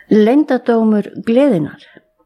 Leyndardómur gleðinnar.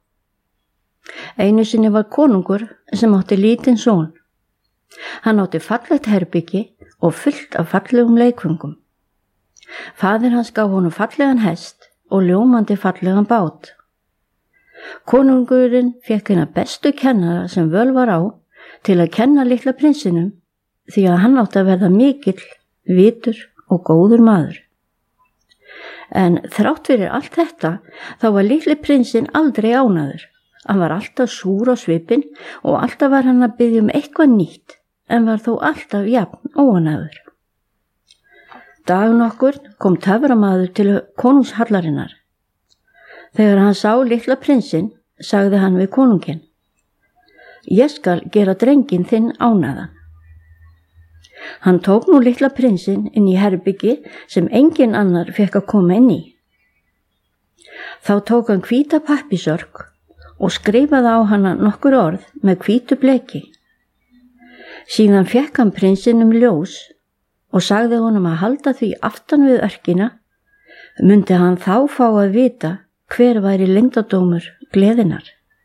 Einu sinni var konungur sem átti lítinn son. Hann átti fallegt herbyggi og fullt af fallegum leikföngum. Faðir hans gaf honum fallegan hest og ljómandi fallegan bát. Konungurinn fékk hina bestu kennara sem völ var á til að kenna litla prinsinum því að hann átti að verða mikill, vitur og góður maður. En þrátt fyrir allt þetta þá var litli prinsinn aldrei ánægður. Hann var alltaf súr á svipinn og alltaf var hann að biðja eitthvað nýtt en var þó alltaf jafn óánægður. Dag nokkur kom töframaður til konungshallarinnar. Þegar hann sá litla prinsinn sagði hann við konunginn: Ég skal gera drenginn þinn ánægðan. Hann tók nú litla prinsinn inn í herbyggi sem engin annar fékk að koma inn í. Þá tók hann hvíta pappírsörk og skrifaði á hana nokkur orð með hvítu bleki. Síðan fékk hann prinsinum ljós og sagði honum að halda því aftan við örkina, mundi hann þá fá að vita hver væri leyndardómur gleðinnar.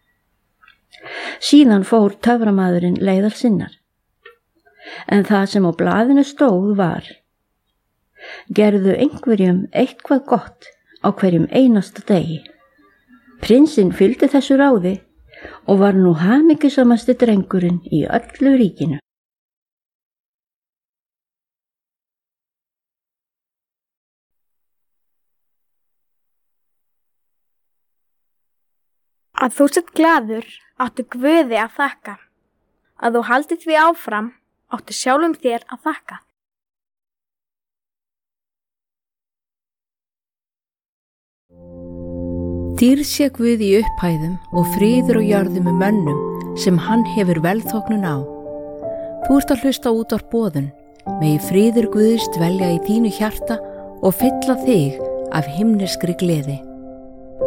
Síðan fór töframaðurinn leiðar sinnar. En það sem á blaðinu stóð var: gerðu einhverjum eitthvað gott á hverjum einasta degi. Prinsinn fylgdi þessu ráði og var nú hamingjusamasti drengurinn í öllu ríkinu. Að þú sett glaður áttu Guði að þakka. Að þú haldið því áfram áttu sjálfum þér að þakka. Dýrð sé Guð í upphæðum og friður á jörðum með mönnum sem hann hefur velþóknun á. Þú ert að hlusta útvarp Boðun, megi friður Guðs dvelja í þínu hjarta og fylla þig af himneskri gleði.